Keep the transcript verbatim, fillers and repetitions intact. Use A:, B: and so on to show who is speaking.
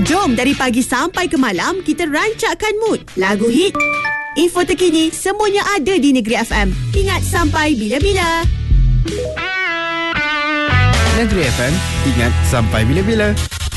A: Jom dari pagi sampai ke malam kita rancakkan mood. Lagu hit, info terkini, semuanya ada di Negeri F M. Ingat sampai bila-bila.
B: Negeri F M, ingat sampai bila-bila.